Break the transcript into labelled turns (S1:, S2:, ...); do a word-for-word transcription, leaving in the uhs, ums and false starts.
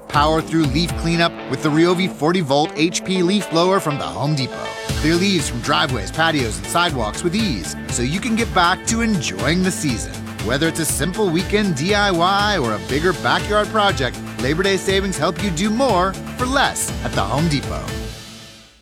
S1: Power through leaf cleanup with the Ryobi forty volt H P leaf blower from the Home Depot. Clear leaves from driveways, patios, and sidewalks with ease, so you can get back to enjoying the season. Whether it's a simple weekend D I Y or a bigger backyard project, Labor Day savings help you do more for less at the Home Depot.